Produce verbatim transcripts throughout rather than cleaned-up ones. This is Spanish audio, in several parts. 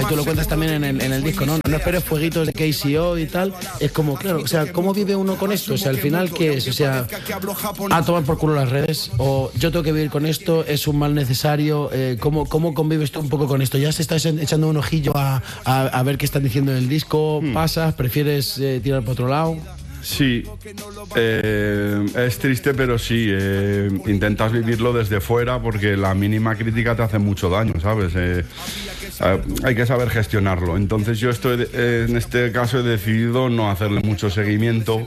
ahí tú lo cuentas también en el, en el disco, ¿no? No esperes fueguitos de K C O y tal. Es como, claro, o sea, ¿cómo vive uno con esto? O sea, al final, ¿qué es? O sea, a tomar por culo las redes, o yo tengo que vivir con esto, es un mal necesario. Eh, ¿cómo, ¿Cómo convives tú un poco con esto? ¿Ya se estás echando un ojillo a, a, a ver qué están diciendo en el disco? ¿Pasas? ¿Prefieres eh, tirar por otro lado? Sí, eh, es triste, pero sí, eh, intentas vivirlo desde fuera porque la mínima crítica te hace mucho daño, ¿sabes? Eh, eh, hay que saber gestionarlo. Entonces yo estoy, eh, en este caso he decidido no hacerle mucho seguimiento,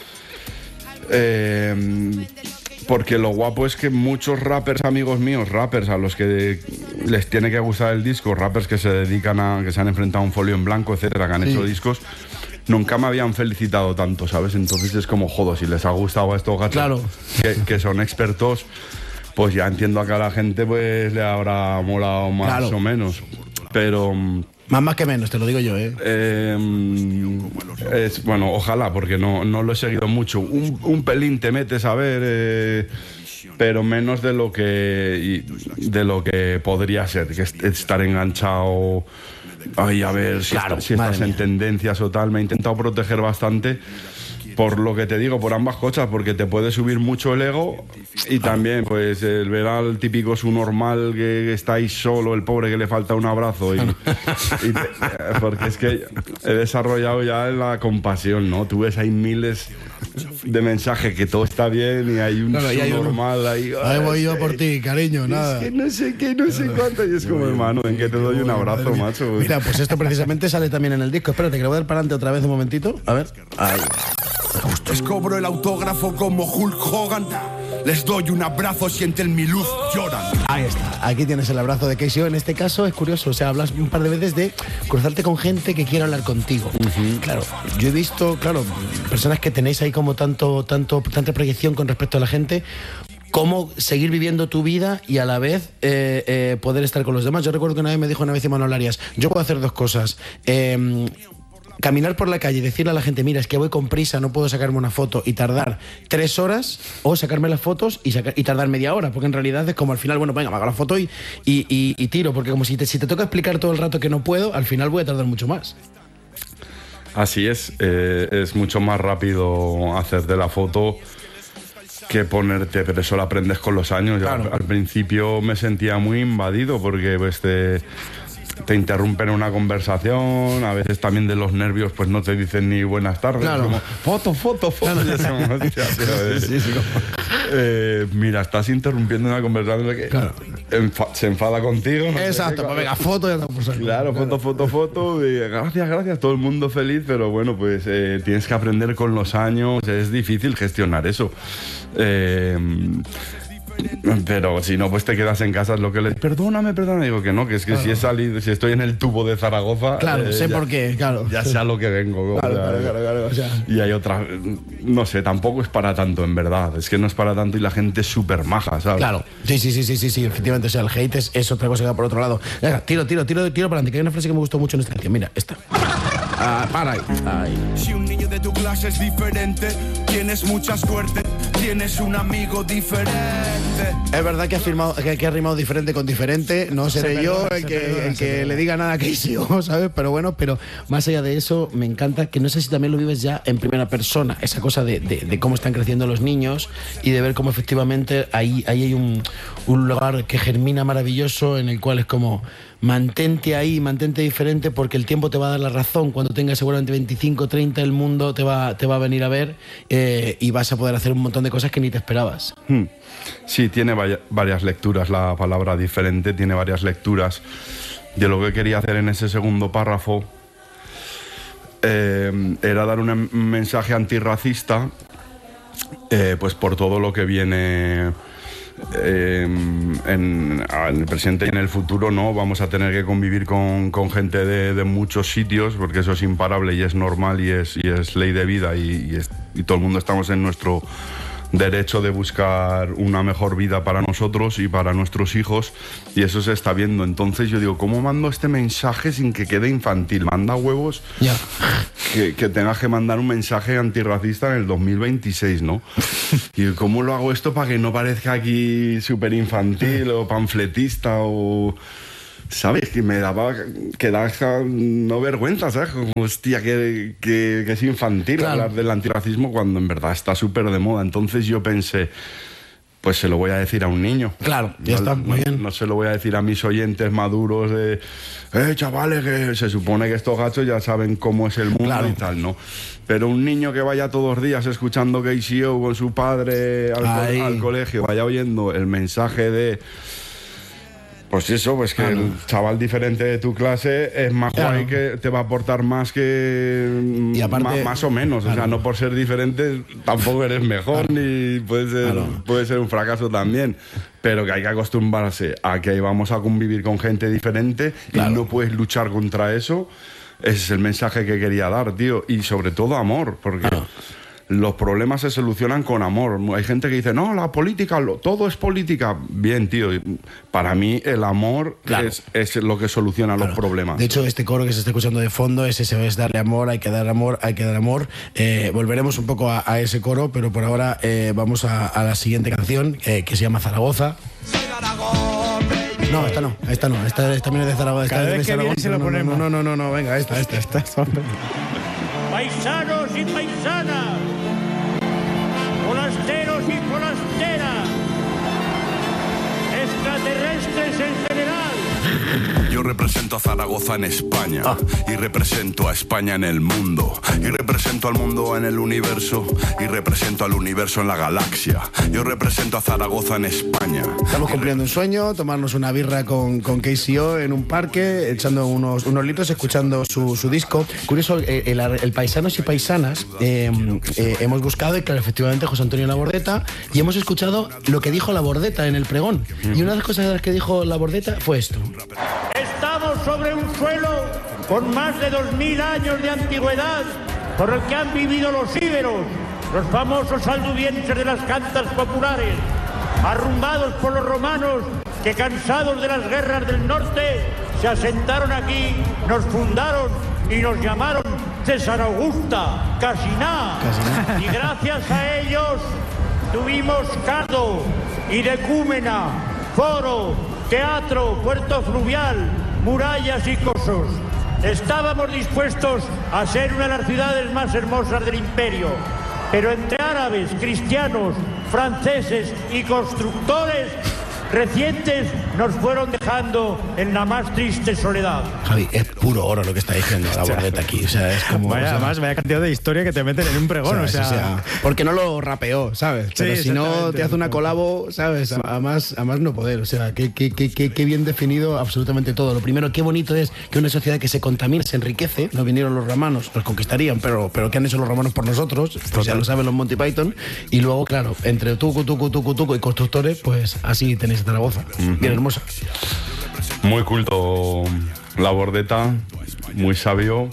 eh, porque lo guapo es que muchos rappers, amigos míos, rappers a los que les tiene que gustar el disco, rappers que se dedican a, que se han enfrentado a un folio en blanco, etcétera, que han sí. hecho discos, nunca me habían felicitado tanto, ¿sabes? Entonces es como, joder, si les ha gustado a estos gatos claro. que, que son expertos, pues ya entiendo a que a la gente pues le habrá molado más claro. o menos. Pero... Más más que menos, te lo digo yo, ¿eh? eh es, bueno, ojalá, porque no, no lo he seguido mucho. Un, un pelín te metes a ver... Eh, pero menos de lo que de lo que podría ser, que es estar enganchado. Ay, a ver si, claro, está, si estás en tendencias o tal. Me he intentado proteger bastante por lo que te digo, por ambas cosas, porque te puede subir mucho el ego y también pues el ver al típico su normal que está ahí solo, el pobre que le falta un abrazo y, y te, porque es que he desarrollado ya la compasión, ¿no? Tú ves, hay miles de mensajes que todo está bien y hay un claro, su normal uno, ahí. Ahí voy yo por ti, cariño, nada. Es que no sé qué, no sé cuánto. Y es como, hermano, en que te doy un abrazo, macho. Mira, pues esto precisamente sale también en el disco. Espérate, que le voy a dar para adelante otra vez un momentito. A ver. Ahí. Les cobro el autógrafo como Hulk Hogan. Les doy un abrazo, sienten mi luz, lloran. Ahí está, aquí tienes el abrazo de K C O. En este caso es curioso, o sea, hablas un par de veces de cruzarte con gente que quiere hablar contigo. Uh-huh. Claro, yo he visto, claro, personas que tenéis ahí como tanto, tanto, tanta proyección con respecto a la gente. Cómo seguir viviendo tu vida y a la vez eh, eh, poder estar con los demás. Yo recuerdo que una vez me dijo una vez Imanol Arias, yo puedo hacer dos cosas. Eh, Caminar por la calle y decirle a la gente, mira, es que voy con prisa, no puedo sacarme una foto y tardar tres horas, o sacarme las fotos y, sacar, y tardar media hora, porque en realidad es como al final, bueno, venga, me hago la foto y, y, y, y tiro, porque como si te, si te toca explicar todo el rato que no puedo, al final voy a tardar mucho más. Así es, eh, es mucho más rápido hacerte la foto que ponerte, pero eso lo aprendes con los años. Claro. Al, al principio me sentía muy invadido porque pues te... te interrumpen una conversación, a veces también de los nervios pues no te dicen ni buenas tardes, claro. como foto, foto, foto. Claro. Y como, hostia, tío, sí, sí, sí, como... eh, mira, estás interrumpiendo una conversación que claro. enfa se enfada contigo. No exacto, sé, pues venga, foto ya estamos aquí. Claro, foto, foto, foto, y gracias, gracias, todo el mundo feliz, pero bueno, pues eh, tienes que aprender con los años, es difícil gestionar eso. Eh, Pero si no, pues te quedas en casa, es lo que le... Perdóname, perdóname. Digo que no, que es que claro. si he salido, si estoy en el tubo de Zaragoza... Claro, eh, sé ya, por qué, claro. Ya sé a lo que vengo. Claro, o sea, claro, claro, claro, o sea. Y hay otra... No sé, tampoco es para tanto, en verdad. Es que no es para tanto y la gente es súper maja, ¿sabes? Claro, sí, sí, sí, sí, sí, sí, efectivamente. O sea, el hate es, es otra cosa que va por otro lado. Venga, tiro, tiro, tiro, tiro para adelante. Que hay una frase que me gustó mucho en esta canción. Mira, esta. Ah, para ahí. ahí. Si un niño de tu clase es diferente, tienes mucha suerte, tienes un amigo diferente. Es verdad que ha, firmado, que, que ha rimado diferente con diferente. No seré se yo perdona, el que, perdona, el que le diga nada a K C O, ¿sabes? Pero bueno, pero más allá de eso, me encanta que no sé si también lo vives ya en primera persona, esa cosa de, de, de cómo están creciendo los niños y de ver cómo efectivamente ahí, ahí hay un, un lugar que germina maravilloso en el cual es como... Mantente ahí, mantente diferente porque el tiempo te va a dar la razón. Cuando tengas seguramente veinticinco, treinta, el mundo te va, te va a venir a ver eh, y vas a poder hacer un montón de cosas que ni te esperabas. Hmm. Sí, tiene varias lecturas la palabra diferente, tiene varias lecturas. Yo lo que quería hacer en ese segundo párrafo eh, era dar un mensaje antirracista eh, pues por todo lo que viene... Eh, en, en el presente y en el futuro, ¿no? Vamos a tener que convivir con, con gente de, de muchos sitios porque eso es imparable y es normal y es, y es ley de vida y, y, es, y todo el mundo estamos en nuestro derecho de buscar una mejor vida para nosotros y para nuestros hijos y eso se está viendo. Entonces yo digo, ¿cómo mando este mensaje sin que quede infantil? Manda huevos yeah. que, que tengas que mandar un mensaje antirracista en el dos mil veintiséis, ¿no? Y ¿cómo lo hago esto para que no parezca aquí súper infantil o panfletista o... ¿sabes? Que me daba, que da no vergüenza, ¿sabes? Como, hostia, que, que, que es infantil claro. hablar del antirracismo cuando en verdad está súper de moda. Entonces yo pensé, pues se lo voy a decir a un niño. Claro, ya no, está, muy no, bien. No se lo voy a decir a mis oyentes maduros de, eh, chavales, que se supone que estos gachos ya saben cómo es el mundo claro. y tal, ¿no? Pero un niño que vaya todos los días escuchando K C O con su padre al, co al colegio, vaya oyendo el mensaje de... Pues eso, pues que ah, no. el chaval diferente de tu clase es más claro. guay, que te va a aportar más que... Y aparte, más, más o menos, claro. o sea, no por ser diferente tampoco eres mejor, claro. ni puede ser, claro. puede ser un fracaso también, pero que hay que acostumbrarse a que vamos a convivir con gente diferente claro. y no puedes luchar contra eso. Ese es el mensaje que quería dar, tío, y sobre todo amor, porque... Claro. Los problemas se solucionan con amor. Hay gente que dice, no, la política, lo, todo es política. Bien, tío, para mí el amor claro. es, es lo que soluciona claro. los problemas. De hecho, este coro que se está escuchando de fondo es ese, es darle amor, hay que dar amor, hay que dar amor. Eh, volveremos un poco a, a ese coro, pero por ahora eh, vamos a, a la siguiente canción, eh, que se llama Zaragoza. No, esta no, esta no, esta, esta también es de Zaragoza. Cada esta vez de que viene se lo no, ponemos. No, no, no, no, venga, esta, esta, esta. esta. Paisanos y paisanas, forasteros y forasteras, extraterrestres en general. Yo represento a Zaragoza en España ah. y represento a España en el mundo y represento al mundo en el universo y represento al universo en la galaxia. Yo represento a Zaragoza en España. Estamos cumpliendo un sueño, tomarnos una birra con, con K C O en un parque, echando unos, unos litros, escuchando su, su disco. Curioso, el, el, el Paisanos y Paisanas eh, eh, hemos buscado, y claro, efectivamente, José Antonio Labordeta, y hemos escuchado lo que dijo Labordeta en el pregón. Mm. Y una de las cosas que dijo Labordeta fue esto. Estamos sobre un suelo con más de dos mil años de antigüedad por el que han vivido los íberos, los famosos alduvienses de las cantas populares, arrumbados por los romanos que, cansados de las guerras del norte, se asentaron aquí, nos fundaron y nos llamaron César Augusta, casi nada. Y gracias a ellos tuvimos cardo y decúmena, foro, teatro, puerto fluvial, murallas y cosos. Estábamos dispuestos a ser una de las ciudades más hermosas del imperio, pero entre árabes, cristianos, franceses y constructores recientes nos fueron dejando en la más triste soledad. Javi, es puro oro lo que está diciendo Labordeta aquí. O sea, es como. Vaya, o sea, además, vaya cantidad de historia que te meten en un pregón. O sea, o sea, o sea porque no lo rapeó, ¿sabes? Pero sí, si no te hace una colabo, ¿sabes? A más, a más no poder. O sea, qué, qué, qué, qué bien definido absolutamente todo. Lo primero, qué bonito es que una sociedad que se contamina se enriquece. No vinieron los romanos, nos conquistarían, pero, pero ¿qué han hecho los romanos por nosotros? Pues ya lo saben los Monty Python. Y luego, claro, entre tucu, tucu, tucu, tucu y constructores, pues así tenéis Zaragoza. Mm. Bien hermosa. Muy culto Labordeta, muy sabio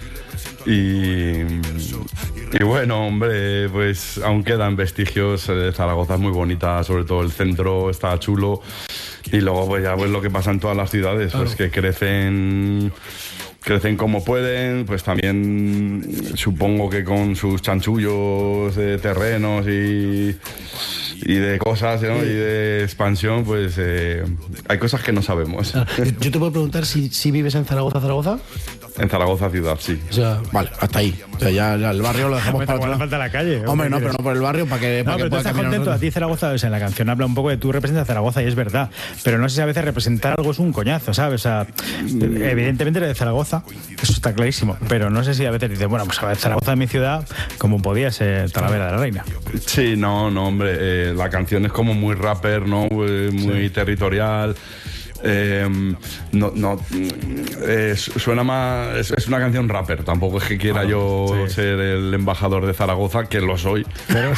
y, y bueno, hombre, pues aún quedan vestigios. eh, Zaragoza es muy bonita, sobre todo el centro está chulo y luego pues ya pues lo que pasa en todas las ciudades, pues que crecen crecen como pueden, pues también supongo que con sus chanchullos de terrenos y y de cosas, ¿no? Y de expansión, pues eh, hay cosas que no sabemos. Yo te puedo preguntar si, si vives en Zaragoza, Zaragoza. En Zaragoza ciudad, sí. O sea, vale, hasta ahí. O sea, ya, ya el barrio lo dejamos para otro. Falta la calle. Hombre, no, pero no por el barrio para que. No, para pero que tú estás contento. A ti Zaragoza, o sea, en la canción habla un poco de tú representas Zaragoza y es verdad. Pero no sé si a veces representar algo es un coñazo, ¿sabes? O sea, evidentemente eres de Zaragoza, eso está clarísimo. Pero no sé si a veces dices, bueno, pues a ver, Zaragoza es mi ciudad, como podía ser Talavera de la Reina. Sí, no, no, hombre. Eh, la canción es como muy rapper, ¿no? Muy sí. territorial. Eh, no, no eh, suena más. Es, es una canción rapper. Tampoco es que quiera ah, yo sí. ser el embajador de Zaragoza, que lo soy. Pero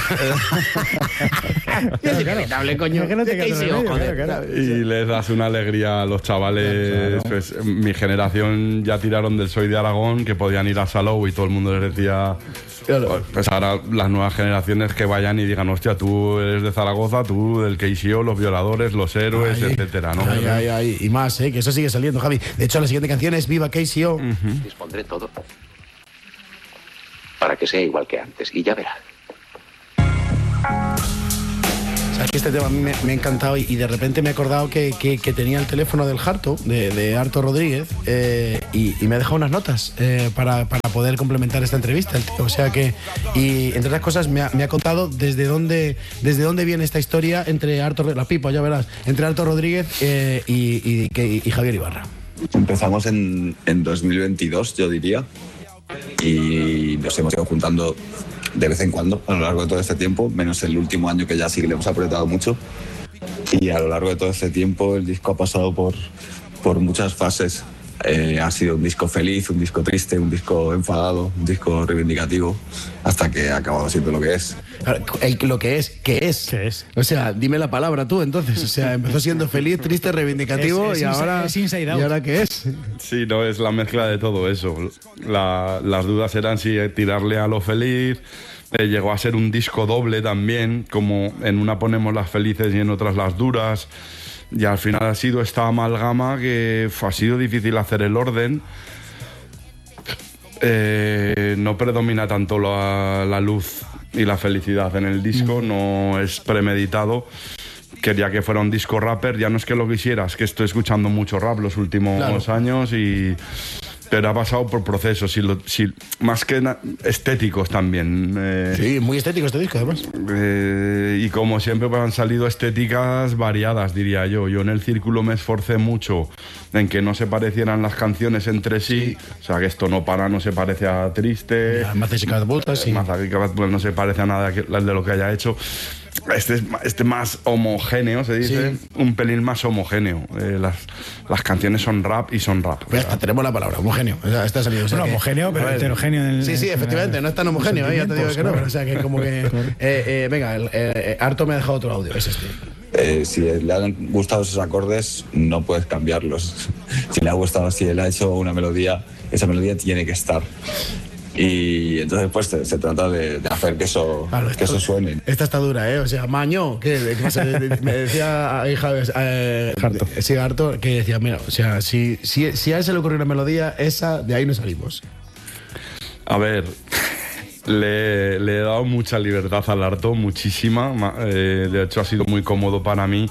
es inevitable, coño. Que no te ¿Qué medio, claro, claro. Y les das una alegría a los chavales. Claro. Pues, mi generación ya tiraron del Soy de Aragón, que podían ir a Salou y todo el mundo les decía. Claro. Pues ahora las nuevas generaciones que vayan y digan, hostia, tú eres de Zaragoza, tú del K C O, los violadores, los héroes, ay, etcétera, ¿no? Ay, ay, ay. Y más, ¿eh? Que eso sigue saliendo, Javi. De hecho, la siguiente canción es Viva K C O. Uh-huh. Dispondré todo para que sea igual que antes, y ya verás. Es que este tema a mí me, me ha encantado y, y de repente me he acordado que, que, que tenía el teléfono del Harto, de, de Arto Rodríguez, eh, y, y me ha dejado unas notas eh, para, para poder complementar esta entrevista. El tío. O sea que, y entre otras cosas, me ha, me ha contado desde dónde, desde dónde viene esta historia entre Arto, la pipa, ya verás, entre Arto Rodríguez eh, y, y, y Javier Ibarra. Empezamos en, en dos mil veintidós, yo diría, y nos hemos ido juntando de vez en cuando a lo largo de todo este tiempo, menos el último año que ya sí que le hemos apretado mucho. Y a lo largo de todo este tiempo el disco ha pasado por, por muchas fases. Eh, ha sido un disco feliz, un disco triste, un disco enfadado, un disco reivindicativo, hasta que ha acabado siendo lo que es. El, lo que es, ¿qué es? ¿Qué es? O sea, dime la palabra tú entonces. O sea, empezó siendo feliz, triste, reivindicativo es, es y, ahora, es inside out. ¿Y ahora qué es? Sí, no, es la mezcla de todo eso. La, las dudas eran si tirarle a lo feliz. Eh, llegó a ser un disco doble también, como en una ponemos las felices y en otras las duras. Y al final ha sido esta amalgama que ha sido difícil hacer el orden. Eh, no predomina tanto la, la luz y la felicidad en el disco, no es premeditado. Quería que fuera un disco rapper, ya no es que lo quisieras, que estoy escuchando mucho rap los últimos claro. años y... Pero ha pasado por procesos, y lo, si, más que na, estéticos también. Eh, sí, muy estético este disco, además. Eh, y como siempre pues, han salido estéticas variadas, diría yo. Yo en el círculo me esforcé mucho en que no se parecieran las canciones entre sí. sí. O sea, que esto no para, no se parece a Triste. Mazac y Catapulta, sí. Mazac y Catapulta no se parece a nada que, de lo que haya hecho. Este es este más homogéneo, se dice, sí. un pelín más homogéneo. Eh, las, las canciones son rap y son rap. Pues hasta tenemos la palabra, homogéneo. O sea, está salido. O sea, bueno, que, homogéneo, pero heterogéneo. En el, sí, sí, efectivamente, no es tan homogéneo, eh, ya te digo que no. Pero, o sea, que como que. Eh, eh, venga, el, eh, Arto me ha dejado otro audio, es este. Eh, si le han gustado esos acordes, no puedes cambiarlos. Si le ha gustado, si él ha hecho una melodía, esa melodía tiene que estar. Y entonces pues se, se trata de, de hacer que eso, claro, que eso suene. Esta está dura, ¿eh? O sea, Maño, ¿qué, qué pasa? Me decía hija, eh, Harto. Sí, Harto, que decía, mira, o sea, si, si, si a él se le ocurrió una melodía, esa, de ahí no salimos. A ver, le, le he dado mucha libertad al Arto, muchísima. Eh, de hecho, ha sido muy cómodo para mí.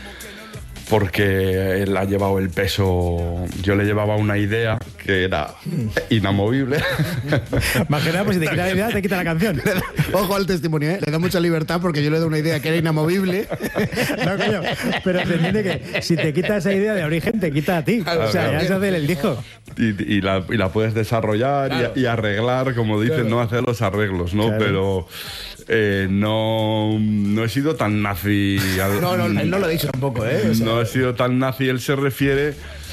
Porque él ha llevado el peso. Yo le llevaba una idea que era inamovible. Más que nada, pues si te quita la idea, te quita la canción. Ojo al testimonio, ¿eh? Le da mucha libertad porque yo le doy una idea que era inamovible. No, coño. Pero se entiende que si te quita esa idea de origen, te quita a ti. Claro, o sea, claro. Ya se hace el disco. Y, y, la, y la puedes desarrollar claro. y, y arreglar, como dicen, claro. no hacer los arreglos, ¿no? Claro. Pero. Eh, no, no he sido tan nazi. No, no, él no lo ha dicho tampoco, ¿eh? O sea, no he sido tan nazi. Él se refiere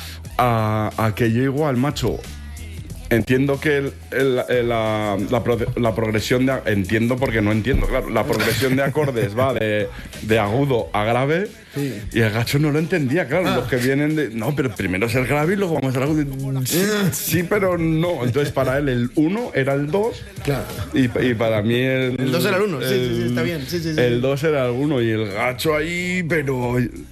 a, a que yo igual, macho. Entiendo que el, el, el, la, la, la progresión de... Entiendo porque no entiendo, claro. La progresión de acordes va de, de agudo a grave. Sí. Y el gacho no lo entendía, claro. Ah. Los que vienen de... No, pero primero es el grave y luego vamos al agudo. Sí, sí, pero no. Entonces para él el uno era el dos. Claro. Y, y para mí el... El dos era el uno. Sí, sí, sí, está bien. Sí, sí, sí. El dos era el uno y el gacho ahí, pero...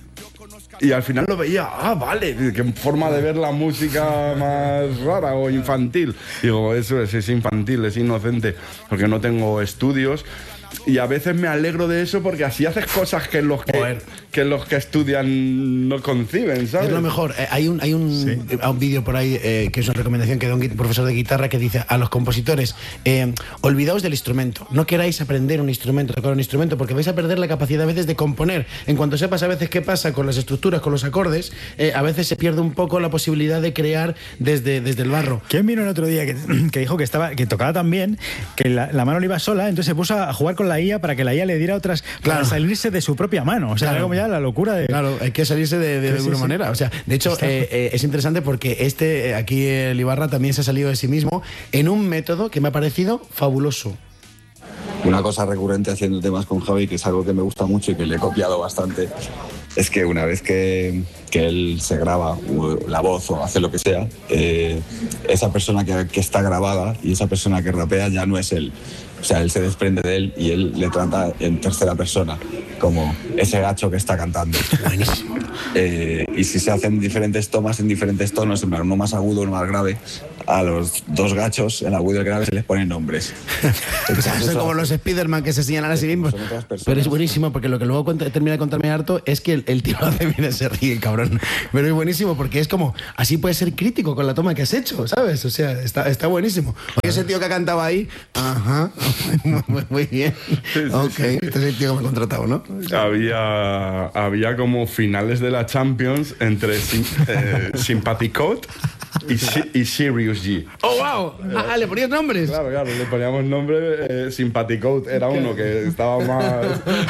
Y al final lo veía, ah, vale, qué forma de ver la música más rara o infantil. Digo, eso es, es infantil, es inocente, porque no tengo estudios. Y a veces me alegro de eso porque así haces cosas que los que, que, los que estudian no conciben, ¿sabes? Es lo mejor. Eh, hay un, hay un, sí. un vídeo por ahí eh, que es una recomendación que da un profesor de guitarra que dice a los compositores, eh, olvidaos del instrumento. No queráis aprender un instrumento, tocar un instrumento, porque vais a perder la capacidad a veces de componer. En cuanto sepas a veces qué pasa con las estructuras, con los acordes, eh, a veces se pierde un poco la posibilidad de crear desde, desde el barro. ¿Quién vino el otro día que, que dijo que, estaba, que tocaba tan bien, que la, la mano le iba sola, entonces se puso a jugar con la I A para que la I A le diera otras, claro. para salirse de su propia mano? O sea, claro. como ya la locura de... Claro, hay que salirse de, de, de alguna sí, manera. Sí. O sea, de hecho, eh, eh, es interesante porque este, eh, aquí el Ibarra también se ha salido de sí mismo en un método que me ha parecido fabuloso. Una cosa recurrente haciendo temas con Javi, que es algo que me gusta mucho y que le he copiado bastante, es que una vez que, que él se graba la voz o hace lo que sea, eh, esa persona que, que está grabada y esa persona que rapea ya no es él. O sea, él se desprende de él y él le trata en tercera persona, como ese gacho que está cantando. Buenísimo. Eh, y si se hacen diferentes tomas en diferentes tonos, en plan, uno más agudo, uno más grave, a los dos gachos en la Wii del grave se les ponen nombres. O sea, son como los Spiderman que se señalan a sí mismos. Pero es buenísimo porque lo que luego cuenta, termina de contarme harto es que el, el tío lo hace bien, se ríe, cabrón. Pero es buenísimo porque es como, así puedes ser crítico con la toma que has hecho, ¿sabes? O sea, está, está buenísimo. Oye, ese tío que ha cantado ahí, ajá, muy, muy bien. Ok, este es el tío que me ha contratado, ¿no? Había, había como finales de la Champions entre sim, eh, Sympathy Code y, y Sirius G. ¡Oh, wow! Ah, ¿le ponías nombres? Claro, claro, le poníamos nombre. eh, Sympathy Code era uno que estaba más.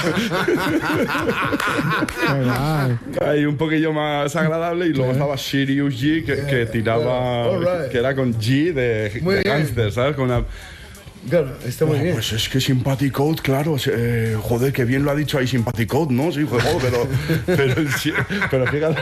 Ahí un poquillo más agradable, y luego estaba Sirius G que, que tiraba. Right. Que era con G de, de gangster, ¿sabes? Con una. Claro, está muy no, bien. Pues es que Sympathy Code, claro, eh, joder, que bien lo ha dicho ahí Sympathy Code, ¿no? Sí, joder, pero, pero, sí, pero fíjate.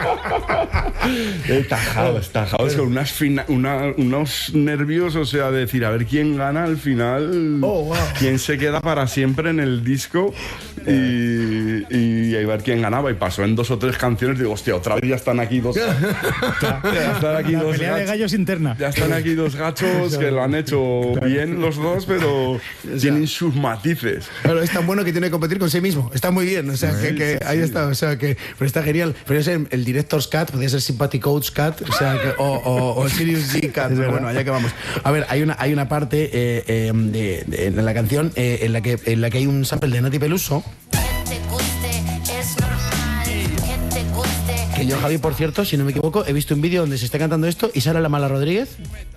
eh, tajados, tajados con unas fina, una, unos nervios, o sea, de decir, a ver quién gana al final, oh, wow. quién se queda para siempre en el disco y, y a ver quién ganaba. Y pasó en dos o tres canciones, digo, hostia, otra vez ya están aquí dos. ya están aquí La dos pelea gachos, de gallos interna. Ya están aquí dos gachos que lo han hecho bien los dos, pero o sea, tienen sus matices. Claro, es tan bueno que tiene que competir con sí mismo. Está muy bien, o sea, sí, que, que sí, ahí sí. está, o sea, que pero está genial. Pero es el, el Director's Cut, podría ser Sympathy Code's Cut, o sea, que, o, o, o Sirius G Cut. Pero bueno, allá que vamos. A ver, hay una, hay una parte eh, eh, de, de, en la canción eh, en, la que, en la que hay un sample de Nati Peluso. Que yo, Javi, por cierto, si no me equivoco, he visto un vídeo donde se está cantando esto y sale la Mala Rodríguez.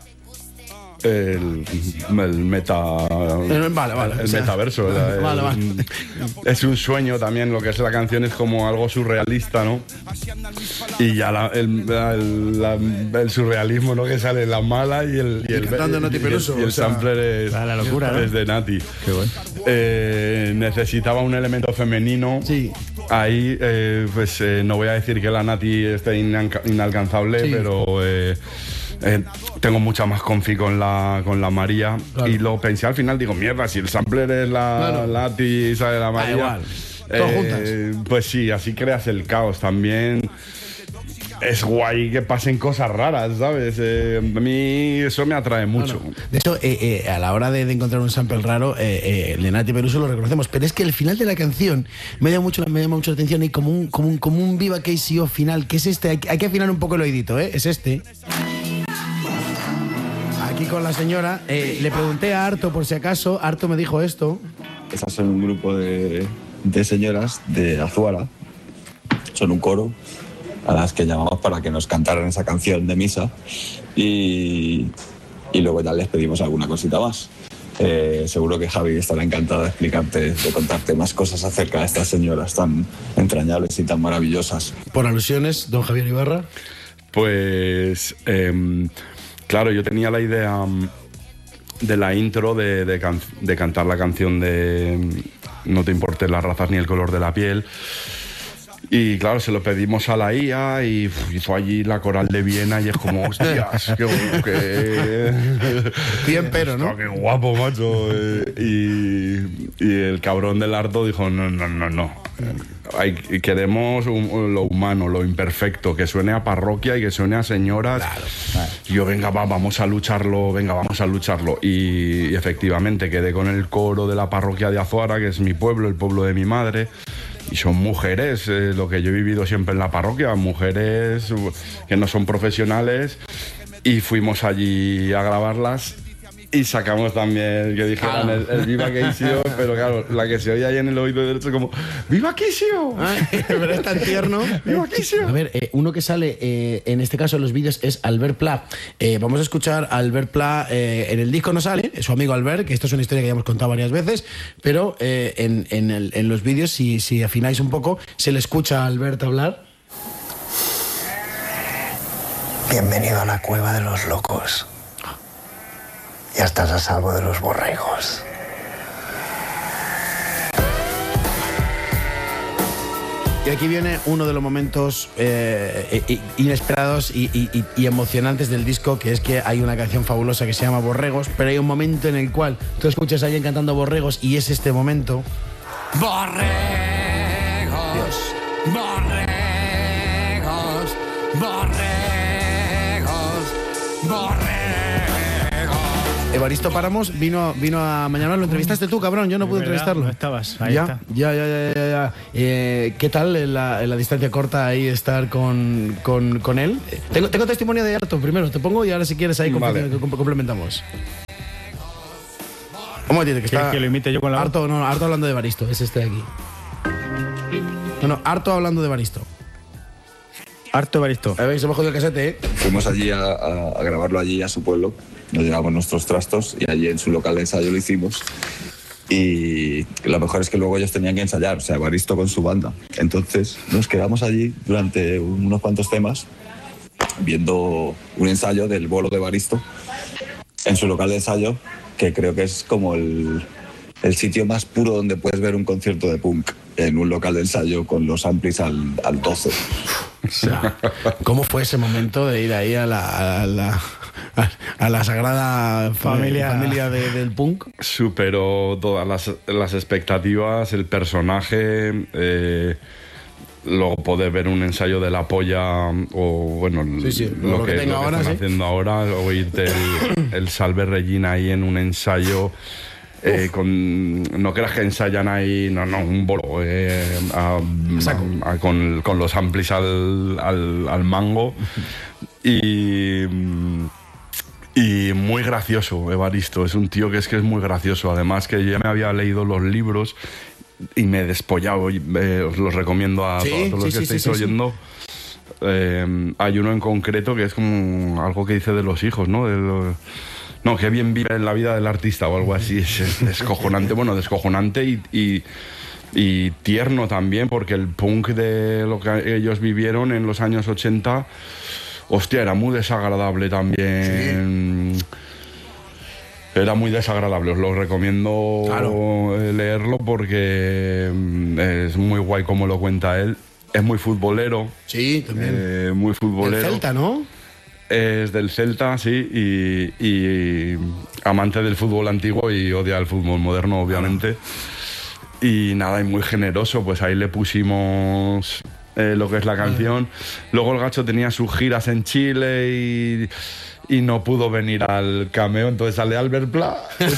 El, el meta vale, vale, el o sea, metaverso vale, el, vale, vale. Es un sueño también, lo que es la canción es como algo surrealista, ¿no? Y ya la, el, la, el surrealismo, ¿no? Que sale la mala y el y, y el, cantando y, Nati Peluso, y el, y el sampler es la locura, ¿no? Es de Nati. Qué bueno. eh, necesitaba un elemento femenino. Sí. Ahí eh, pues eh, no voy a decir que la Nati esté inalcanzable, sí. pero eh, Eh, tengo mucha más confi con la, con la María, claro. Y lo pensé al final, digo, mierda, si el sampler es la claro. Lati y sale la María, ah, igual. Todos eh, juntas. Pues sí, así creas el caos también. Es guay que pasen cosas raras, ¿sabes? Eh, a mí eso me atrae mucho. Bueno, de hecho, eh, eh, a la hora de, de encontrar un sample raro, eh, eh, Nati Peluso lo reconocemos, pero es que el final de la canción me llama mucho, me llama mucho la atención y como un, como un, como un Viva K C O final, que es este, hay, hay que afinar un poco el oídito, ¿eh? Es este. Aquí con la señora, eh, le pregunté a Arto por si acaso, Arto me dijo esto. Esas son un grupo de, de señoras de Azuara, son un coro a las que llamamos para que nos cantaran esa canción de misa y, y luego ya les pedimos alguna cosita más. Eh, seguro que Javi estará encantado de explicarte, de contarte más cosas acerca de estas señoras tan entrañables y tan maravillosas. Por alusiones, don Javier Ibarra. Pues... Eh, Claro, yo tenía la idea de la intro de, de, can, de cantar la canción de No te importen las razas ni el color de la piel. Y claro, se lo pedimos a la I A y uf, hizo allí la coral de Viena y es como, hostias, qué, qué... Bien, pero, ¿no? Qué guapo, macho. Y, y el cabrón del Arto dijo, no, no, no, no. Hay, queremos un, lo humano, lo imperfecto, que suene a parroquia y que suene a señoras. Claro, claro. Y yo, venga, va, vamos a lucharlo, venga, vamos a lucharlo. Y, y efectivamente quedé con el coro de la parroquia de Azuara, que es mi pueblo, el pueblo de mi madre. Y son mujeres, eh, lo que yo he vivido siempre en la parroquia, mujeres que no son profesionales. Y fuimos allí a grabarlas. Y sacamos también, que dijeran ah. el, el Viva K C O, pero claro, la que se oye ahí en el oído derecho como ¡Viva K C O! Pero es tan tierno. ¡Viva K C O! A ver, eh, uno que sale eh, en este caso en los vídeos es Albert Pla. Eh, vamos a escuchar a Albert Pla. Eh, en el disco no sale, es su amigo Albert, que esto es una historia que ya hemos contado varias veces, pero eh, en, en, el, en los vídeos, si, si afináis un poco, se le escucha a Albert hablar. Bienvenido a la cueva de los locos. Ya estás a salvo de los borregos. Y aquí viene uno de los momentos eh, inesperados y, y, y emocionantes del disco, que es que hay una canción fabulosa que se llama Borregos, pero hay un momento en el cual tú escuchas a alguien cantando Borregos y es este momento. Borregos, Dios. borregos, borregos, Evaristo Páramos vino, vino a Mañana, lo entrevistaste tú, cabrón, yo no pude entrevistarlo. No estabas, ahí ya, está. Ya, ya, ya, ya, ya. Eh, ¿Qué tal en la, en la distancia corta ahí estar con, con, con él? Tengo, tengo testimonio de Arto primero, te pongo y ahora si quieres ahí Vale. comp- complementamos. ¿Cómo tiene que ¿Quieres estar? que lo imite yo con la voz? Arto, no, Arto hablando de Evaristo, es este de aquí. No, no, Arto hablando de Evaristo. Harto Evaristo. A ver, se me ha jodido el casete, ¿eh? Fuimos allí a, a- a grabarlo allí a su pueblo, nos llevamos nuestros trastos y allí en su local de ensayo lo hicimos. Y lo mejor es que luego ellos tenían que ensayar, o sea, Evaristo con su banda. Entonces nos quedamos allí durante unos cuantos temas viendo un ensayo del bolo de Evaristo en su local de ensayo, que creo que es como el, el sitio más puro donde puedes ver un concierto de punk, en un local de ensayo con los amplis al, al doce. O sea, ¿cómo fue ese momento de ir ahí a la, a la, a la sagrada familia, familia de, del punk? Superó todas las, las expectativas, el personaje. Eh, luego poder ver un ensayo de La Polla o bueno Sí, sí, lo, lo que que, tenga lo que ahora, están sí. haciendo ahora, oírte el, el Salve Regina ahí en un ensayo. Eh, con, no creas que ensayan ahí, no, no, un bolo eh, a- a- con, con los amplis al, al, al mango. Y, y muy gracioso, Evaristo. Es un tío que es que es muy gracioso. Además que ya me había leído los libros y me he despollado. Y, eh, os los recomiendo a, Sí, a todos los sí, que sí, estéis sí, sí, oyendo. Eh, hay uno en concreto que es como algo que dice de los hijos, ¿no? De los- no, que bien vive en la vida del artista o algo así. Es, es descojonante, bueno, descojonante y, y, y tierno también, porque el punk de lo que ellos vivieron en los años ochenta, hostia, era muy desagradable también. Era muy desagradable, os lo recomiendo Claro. eh, leerlo porque mm, es muy guay como lo cuenta él. Es muy futbolero. Sí, también. eh, muy El futbolero. Celta, ¿no? Es del Celta, sí, y, y amante del fútbol antiguo y odia el fútbol moderno, obviamente. Y nada, y muy generoso, pues ahí le pusimos eh, lo que es la canción. Luego el Gacho tenía sus giras en Chile y, y no pudo venir al cameo, entonces sale Albert Pla. Es,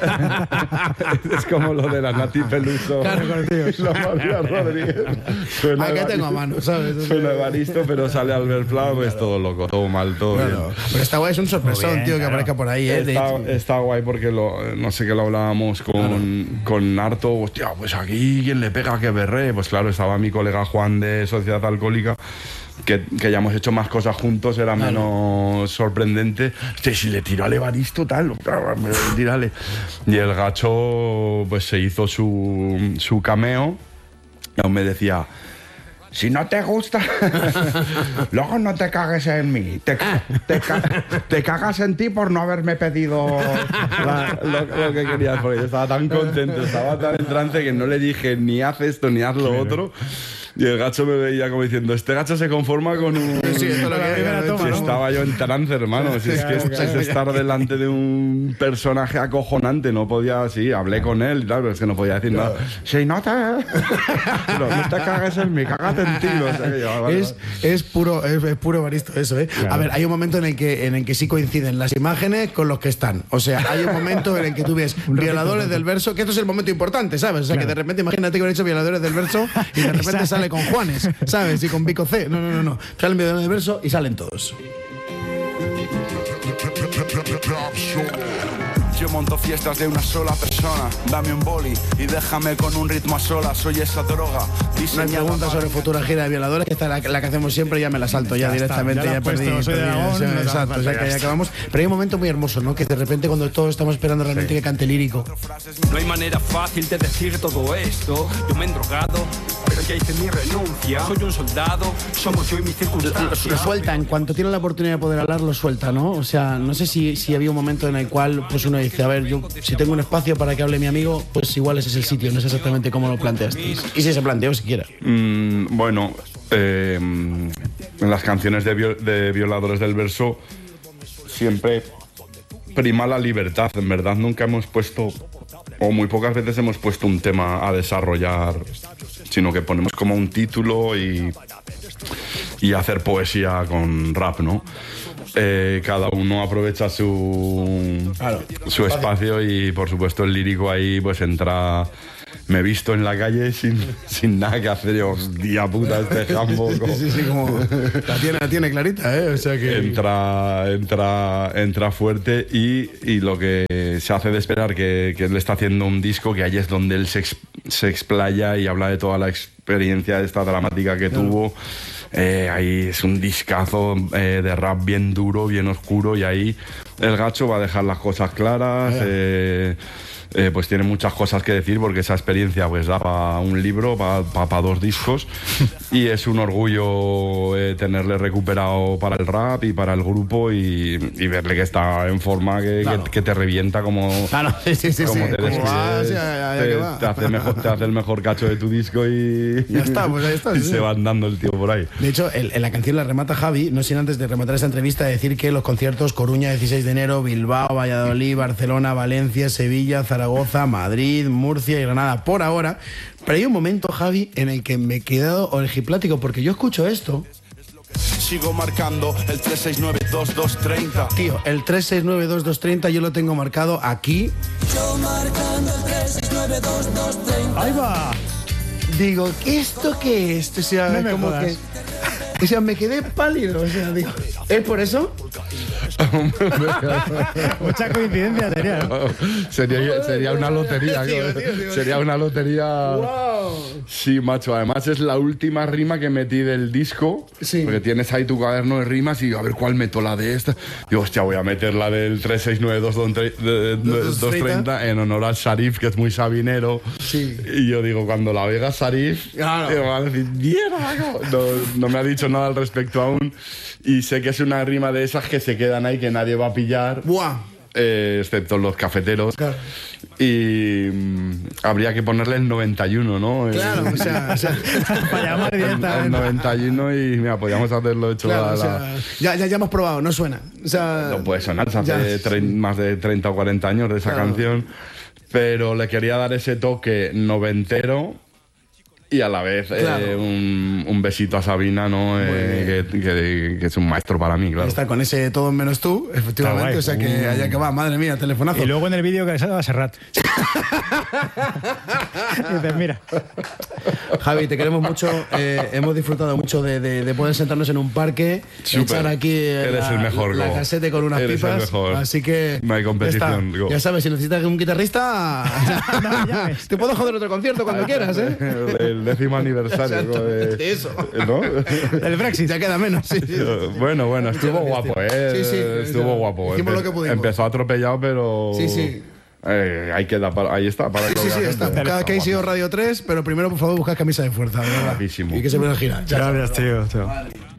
es como lo de la Nati Peluso. Claro, conocidos. y la María Rodríguez. Suena Aquí tengo Evaristo- a mano, ¿sabes? Suena Evaristo, pero sale Albert Pla, pues todo loco, todo mal, todo Bueno, bien. pero está guay, es un sorpresón, Muy bien, tío, que claro. aparezca por ahí, ¿eh? De Está, hecho. está guay porque lo, no sé qué lo hablábamos con, con Arto. Hostia, pues aquí quien le pega que berre. Pues claro, estaba mi colega Juan de Sociedad Alcohólica, que, que ya hemos hecho más cosas juntos, era menos sorprendente. Hostia, si le tiró al Evaristo, tal, tírale. Y el Gacho, pues se hizo su, su cameo. Y aún me decía: si no te gusta, luego no te cagues en mí. Te, te, ca- te cagas en ti por no haberme pedido la- lo, lo que querías. Porque yo estaba tan contento, estaba tan en trance que no le dije ni haz esto ni haz lo otro. Y el Gacho me veía como diciendo: este Gacho se conforma con un... Sí, esto es lo que La primera hay, toma, ¿no? Si ¿no? estaba yo en trance, hermano. Si es que es, es estar delante de un personaje acojonante. No podía, sí, hablé con él y tal, pero es que no podía decir nada. Si no te... Pero no te cagues en mí, cágate en ti. O sea, que yo, vale, Es, es puro es, es puro Evaristo eso, ¿eh? A ver, hay un momento en el que en el que sí coinciden las imágenes con los que están. O sea, hay un momento en el que tú ves violadores del verso, que esto es el momento importante, ¿sabes? O sea, que de repente imagínate que han hecho violadores del verso y de repente sale con Juanes, ¿sabes? Y con Vico C. No, no, no, no. Salen violadores del verso y salen todos. Yo monto fiestas de una sola persona. Dame un boli y déjame con un ritmo a solas. Soy esa droga No hay diseñada preguntas para- sobre futura gira de violadores, que esta es la, la que hacemos siempre, ya me la salto ya, Ya está, directamente, ya la ya, has puesto, perdí. soy de perdí, Aragón, sí, no te hace exacto, falta, o sea, ya que ya está. acabamos. Pero hay un momento muy hermoso, ¿no? Que de repente cuando todos estamos esperando realmente que cante lírico. No hay manera fácil de decir todo esto. Yo me he drogado, pero ya hice mi renuncia. Soy un soldado, somos yo y mi Lo, circunstancia. lo suelta, en cuanto tiene la oportunidad de poder hablar, lo suelta, ¿no? O sea, no sé si, si había un momento en el cual pues uno dice, a ver, yo si tengo un espacio para que hable mi amigo, pues igual ese es el sitio, no sé exactamente cómo lo planteasteis. Y si se planteó siquiera. Mm, bueno, eh, en las canciones de, viol- de violadores del verso siempre prima la libertad. En verdad nunca hemos puesto, o muy pocas veces hemos puesto un tema a desarrollar, sino que ponemos como un título y, y hacer poesía con rap, ¿no? eh, cada uno aprovecha su, Claro. su espacio y por supuesto el lírico ahí pues entra... Me he visto en la calle sin, sin nada que hacer. Yo, hostia puta, este jambo. Sí, sí, sí, como la tiene, la tiene clarita, ¿eh? O sea que... Entra, entra, entra fuerte y, y lo que se hace de esperar que, que él está haciendo un disco, que ahí es donde él se, ex, se explaya y habla de toda la experiencia esta dramática que claro. tuvo. Eh, ahí es un discazo eh, de rap bien duro, bien oscuro, y ahí el Gacho va a dejar las cosas claras. Eh, Eh, pues tiene muchas cosas que decir porque esa experiencia pues da para un libro, para pa, pa dos discos y es un orgullo eh, tenerle recuperado para el rap y para el grupo y, y verle que está en forma que, claro. que, que te revienta como, claro, sí, sí, sí, como sí. te despides, va, sí, ya, ya te, va. te, hace mejor, te hace el mejor cacho de tu disco y ya está, pues ahí está, y sí. se van dando el tío por ahí. De hecho, el, en la canción la remata Javi, no sin antes de rematar esta entrevista decir que los conciertos Coruña dieciséis de enero, Bilbao, Valladolid, Barcelona, Valencia, Sevilla, Zaragoza, Madrid, Murcia y Granada por ahora, pero hay un momento, Javi, en el que me he quedado orgiplático porque yo escucho esto. Sigo marcando el tres seis nueve dos dos tres cero. Tío, el tres seis nueve dos dos tres cero yo lo tengo marcado aquí. Yo marcando el tres seis nueve dos dos tres cero. ¡Ahí va! Digo, ¿esto qué es? O sea, no me como jodas. que... O sea, me quedé pálido. O sea, digo, ¿es por eso? Mucha coincidencia sería, ¿no? sería, sería una lotería. Tío, tío, tío, sería una lotería. ¡Wow! Sí, macho. Además es la última rima que metí del disco. Sí. Porque tienes ahí tu cuaderno de rimas y a ver cuál meto la de esta. Digo, hostia, voy a meter la del tres seis nueve dos dos tres cero en honor al Sharif, que es muy sabinero. Sí. Y yo digo, cuando la oiga Sharif, Claro. me va a decir, mierda. No, no me ha dicho nada al respecto aún. Y sé que es una rima de esas que se quedan ahí, que nadie va a pillar. ¡Buah! Eh, excepto los cafeteros. Claro. Y mm, habría que ponerle el noventa y uno, ¿no? Claro, el, o sea, o sea para llamar el, el directamente. noventa y uno y mira, podríamos hacerlo hecho claro, a la, o sea, ya, ya, ya hemos probado, no suena. O sea, no puede sonar, se ya. hace tre- más de treinta o cuarenta años de esa Claro. canción, pero le quería dar ese toque noventero y a la vez Claro. eh, un, un besito a Sabina, ¿no? Eh, que, que- que es un maestro para mí, claro. Está con ese todo menos tú, efectivamente. Está guay. O sea que allá que va, madre mía, telefonazo. Y luego en el vídeo que le sale a Serrat. Y dices, mira. Javi, te queremos mucho. eh, hemos disfrutado mucho de, de- de poder sentarnos en un parque, Súper. echar aquí eh, Eres la, el mejor, la Go. casete con unas Eres el pipas. mejor. Así que No hay competición, Ya, está. Go. Ya sabes, si necesitas un guitarrista, No, ya ves. te puedo joder otro concierto cuando quieras, ¿eh? El, el décimo aniversario. Exacto, de- eso. ¿No? El Brexit. Ya queda menos. Sí, sí. Bueno, bueno, estuvo Muchas guapo, gracias, ¿eh? tío. Sí, sí, estuvo ya. guapo. Hicimos lo que pudimos. Empezó atropellado, pero... Sí, sí. Eh, ahí queda, para- ahí está. Para que Sí, lo sí, vean. está. Buscad Casey o Radio tres, pero primero, por favor, buscad camisa de fuerza, de verdad. Guapísimo. Y que se me gira. Chao. Gracias, tío. Chao.